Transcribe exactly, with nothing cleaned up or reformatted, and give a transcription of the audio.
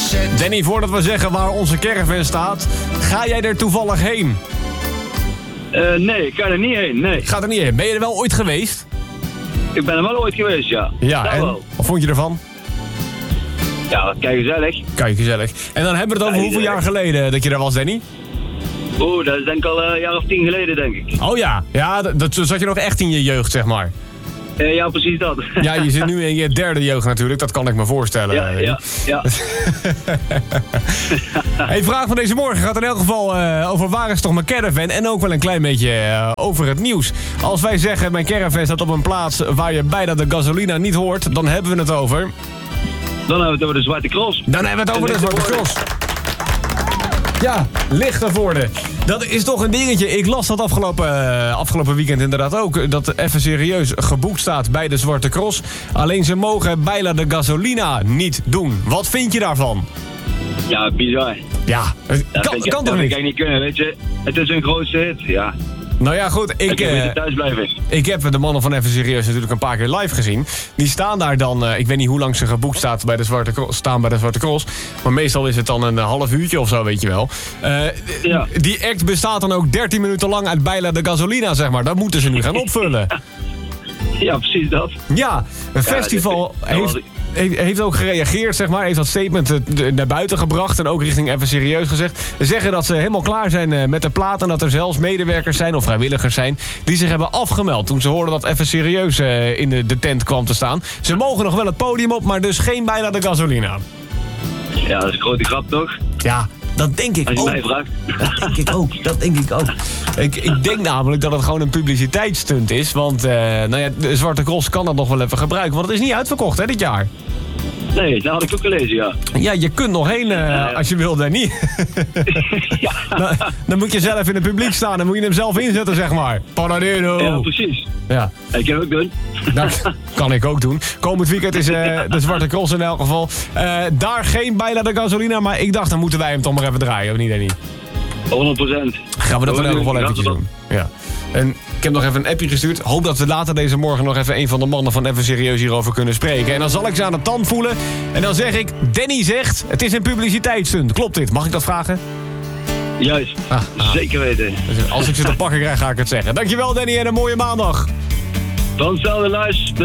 Danny, voordat we zeggen waar onze caravan staat, ga jij er toevallig heen? Uh, nee, ik ga er niet heen, nee. Gaat er niet heen. Ben je er wel ooit geweest? Ik ben er wel ooit geweest, ja. Ja, dat en wel. wat vond je ervan? Ja, kijk gezellig. Kijk, gezellig. En dan hebben we het over hoeveel jaar geleden dat je er was, Danny? Oeh, dat is denk ik al een jaar of tien geleden, denk ik. Oh ja, ja, dat, dat zat je nog echt in je jeugd, zeg maar. Uh, ja, precies dat. Ja, je zit nu in je derde jeugd natuurlijk, dat kan ik me voorstellen. Ja, ja, ja. Hey, vraag van deze morgen gaat in elk geval uh, over waar is toch mijn caravan en ook wel een klein beetje uh, over het nieuws. Als wij zeggen mijn caravan staat op een plaats waar je bijna de gasolina niet hoort, dan hebben we het over... Dan hebben we het over de Zwarte Cross. Dan hebben we het over de Zwarte Cross. Ja, Lichtenvoorde. Dat is toch een dingetje. Ik las dat afgelopen, uh, afgelopen weekend inderdaad ook. Dat even serieus geboekt staat bij de Zwarte Cross. Alleen ze mogen bijna de gasolina niet doen. Wat vind je daarvan? Ja, bizar. Ja, het dat kan, ik, kan dat toch niet? Dat kan niet kunnen, weet je. Het is een grootste hit, ja. Nou ja, goed. Ik, ik, uh, thuis blijven. ik heb de mannen van Even Serieus natuurlijk een paar keer live gezien. Die staan daar dan, uh, ik weet niet hoe lang ze geboekt staat bij de Zwarte Cross, staan bij de Zwarte Cross. Maar meestal is het dan een half uurtje of zo, weet je wel. Uh, ja. Die act bestaat dan ook dertien minuten lang uit bijna de gasolina, zeg maar. Dat moeten ze nu gaan opvullen. Ja, precies dat. Ja, een festival ja, heeft... heeft ook gereageerd, zeg maar. Heeft dat statement naar buiten gebracht. En ook richting Even Serieus gezegd. Ze zeggen dat ze helemaal klaar zijn met de plaat. En dat er zelfs medewerkers zijn of vrijwilligers zijn die zich hebben afgemeld. Toen ze hoorden dat Even Serieus in de, de tent kwam te staan. Ze mogen nog wel het podium op, maar dus geen bijna de gasolina. Ja, dat is een grote grap, toch? Ja, dat denk ik Als je ook. mij vraagt. Dat denk ik ook. Dat denk ik ook. Ik, ik denk namelijk dat het gewoon een publiciteitsstunt is. Want uh, nou ja, de Zwarte Cross kan dat nog wel even gebruiken. Want het is niet uitverkocht, hè, dit jaar. Nee, dat had ik ook gelezen, ja. Ja, je kunt nog heen uh, ja, ja. als je wil, Danny. Ja. dan, dan moet je zelf in het publiek staan. Dan moet je hem zelf inzetten, zeg maar. Paradero. Ja, precies. Ja. Ik kan ook doen. Dat kan ik ook doen. Komend weekend is uh, de Zwarte Cross in elk geval. Uh, daar geen bijna de gasolina, maar ik dacht, dan moeten wij hem toch maar even draaien, of niet, Danny? honderd procent. Gaan we dat in elk geval eventjes doen. Ja. En ik heb nog even een appje gestuurd. Hoop dat we later deze morgen nog even een van de mannen van Even Serieus hierover kunnen spreken. En dan zal ik ze aan de tand voelen. En dan zeg ik, Danny zegt, het is een publiciteitsstunt. Klopt dit? Mag ik dat vragen? Juist. Ah, ah. Zeker weten. Als ik ze te pakken krijg, ga ik het zeggen. Dankjewel, Danny, en een mooie maandag. Dan hetzelfde, luister.